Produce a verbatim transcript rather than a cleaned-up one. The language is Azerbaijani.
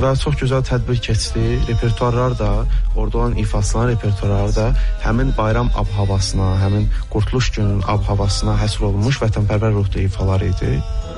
və çox gözəl tədbir keçdi. Repertuarlar da, orada olan ifaçıların repertuarları da həmin bayram ab-havasına, həmin Qurtuluş gününün ab-havasına həsr olunmuş vətənpərvər ruhda ifalar idi.